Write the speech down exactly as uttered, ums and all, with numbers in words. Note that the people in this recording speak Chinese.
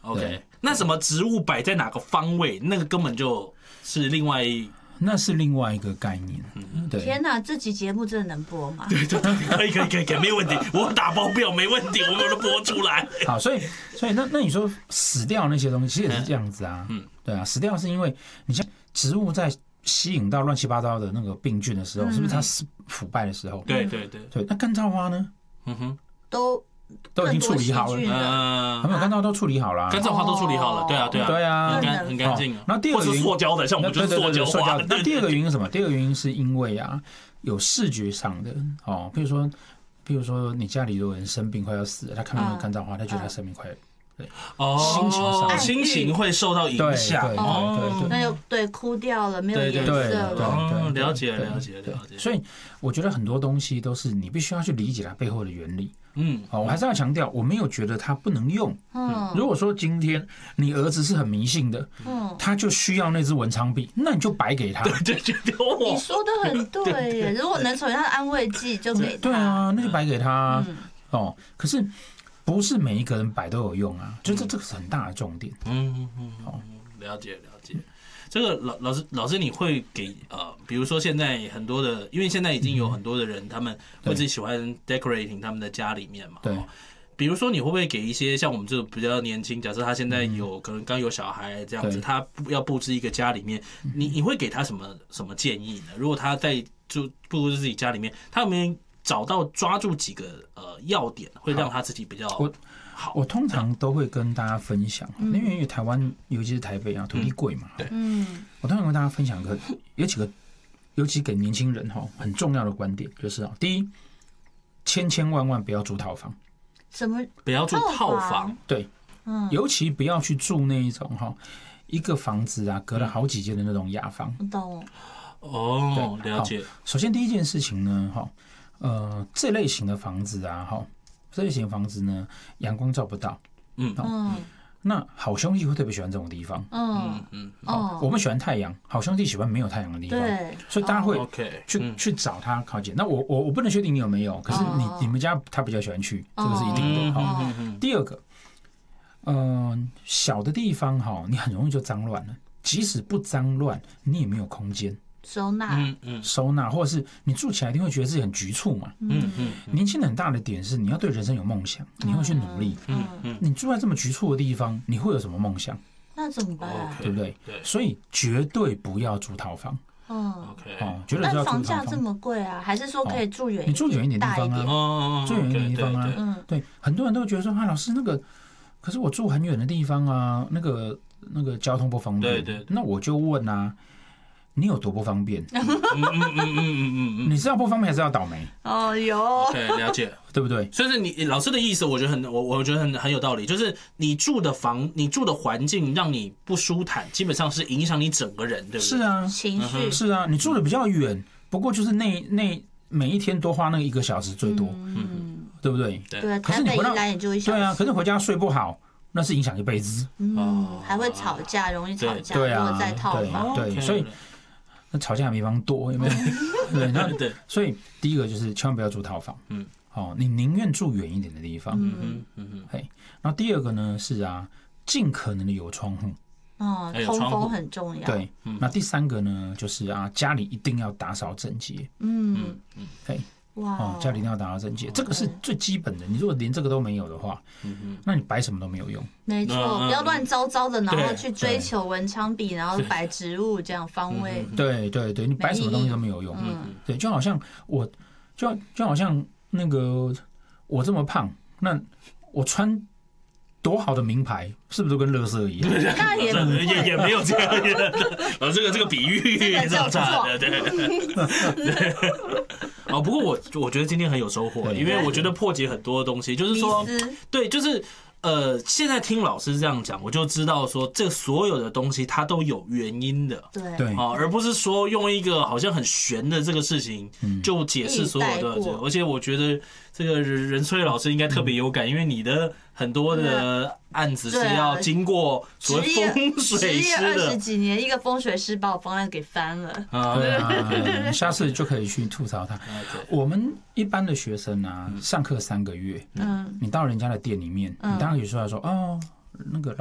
OK， 那什么植物摆在哪个方位，那个根本就是另外一。 那是另外一个概念。嗯、对， 天哪，这集节目真的能播吗？ 对对对，可以可以可以可以，没问题，我打包票没问题，我们都播出来。 好，所以所以那那你说死掉那些东西，其实也是这样子啊。嗯，对啊，死掉是因为你像植物在吸引到乱七八糟的那个病菌的时候，嗯、是不是它腐败的时候？ 对对对对，那干燥花呢？ 嗯哼， 都。 都已经处理好了， 嗯， 还没有干燥都处理好了， 干燥花都处理好了，对啊，对啊， 对啊， 很干很干净啊。 然后第二个原因， 或是塑胶的，像我们就是塑胶花。 那第二个原因是什么？第二个原因是因为啊，有视觉上的哦，比如说，比如说你家里有人生病快要死了，他看到那个干燥花，他觉得他生命快。对哦，心情上，心情会受到影响， 对对对， 那就对枯掉了，没有颜色了， 了解了解了解。 所以我觉得很多东西都是你必须要去理解它背后的原理。 嗯， 好，我还是要强调，我没有觉得它不能用。嗯，如果说今天你儿子是很迷信的，嗯，他就需要那支文昌笔，那你就摆给他。 对对对， 你说的很对耶。如果能成为他的安慰剂，就给他。 对啊，那就摆给他。哦，可是不是每一个人摆都有用啊，就这这个是很大的重点。 嗯嗯嗯，好，了解了解。这个老老师老师，你会给呃，比如说现在很多的，因为现在已经有很多的人，他们会自己喜欢 decorating 他们的家里面嘛。 对。 比如说，你会不会给一些像我们这种比较年轻，假设他现在有可能刚有小孩这样子，他要布置一个家里面，你你会给他什么什么建议呢？如果他在就布置自己家里面，他有没有找到抓住几个呃要点，会让他自己比较好？ 我通常都会跟大家分享，因为因为台湾尤其是台北啊，土地贵嘛，对，嗯，我通常跟大家分享一个有几个，尤其给年轻人哈很重要的观点，就是啊，第一，千千万万不要住套房， 什么不要住套房？ 对，嗯，尤其不要去住那一种哈，一个房子啊隔了好几间的那种雅房。 我懂。 哦，了解。 首先第一件事情呢，哈，呃，这类型的房子啊，哈。这类型房子呢，阳光照不到，嗯嗯，那好兄弟会特别喜欢这种地方，嗯嗯哦，我们喜欢太阳，好兄弟喜欢没有太阳的地方， 对， 所以大家会去去找他靠近。那我我我不能确定你有没有，可是你你们家他比较喜欢去，这个是一定的哈。第二个，嗯，小的地方哈，你很容易就脏乱了，即使不脏乱，你也没有空间。 收纳，嗯嗯，收纳，或者是你住起来一定会觉得自己很局促嘛，嗯嗯。年轻人很大的点是，你要对人生有梦想，你会去努力，嗯嗯。你住在这么局促的地方，你会有什么梦想？ 那怎么办？ 对不对？对，所以绝对不要住套房。 嗯 ，OK， 哦，绝对不要住套房。 但房价这么贵啊，还是说可以住远？ 你住远一点地方啊， 住远一点地方啊，嗯，对。很多人都觉得说，啊，老师那个，可是我住很远的地方啊，那个那个交通不方便，对对。那我就问啊。你有多不方便？嗯嗯嗯嗯嗯嗯，你是要不方便还是要倒霉？ 哦，有， 对，了解， 对不对？ 所以是你老师的意思，我觉得很，我我觉得很很有道理，就是你住的房，你住的环境让你不舒坦，基本上是影响你整个人，对不对？ 是啊， 情绪是啊，你住的比较远，不过就是那那每一天多花那一个小时最多，嗯，对不对？ 对，可是你回来也就一小时， 对啊，可是回家睡不好。那是影响一辈子， 嗯，还会吵架，容易吵架， 对啊， 如果在套房， 对，所以那吵架的地方多，有没有？对，那对，所以第一个就是千万不要住套房，嗯，哦，你宁愿住远一点的地方，嗯嗯嗯，嘿，然后第二个呢是啊，尽可能的有窗户， 哦，通风很重要， 对，那第三个呢就是啊，家里一定要打扫整洁，嗯嗯，嘿。哇，哦，家里一定要打扫整洁，这个是最基本的。你如果连这个都没有的话，嗯，那你摆什么都没有用。 没错，不要乱糟糟的，然后去追求文昌笔，然后摆植物这样方位。 对对对，你摆什么东西都没有用。嗯，对，就好像我，就就好像那个我这么胖，那我穿多好的名牌，是不是都跟垃圾一样？ 那也也也没有这样的，呃，这个这个比喻这叫差的，对对。哦，不过我我觉得今天很有收获，因为我觉得破解很多东西，就是说，对，就是呃，现在听老师这样讲，我就知道说，这所有的东西它都有原因的， 对对啊，而不是说用一个好像很玄的这个事情就解释所有的。而且我觉得这个任萃老师应该特别有感，因为你的很多的案子是要经过所谓风水师的， 职业二十几年，一个风水师把我方案给翻了。 啊，对啊，下次就可以去吐槽他。我们一般的学生啊，上课三个月，嗯，你到人家的店里面，你当然可以说他说哦，那个。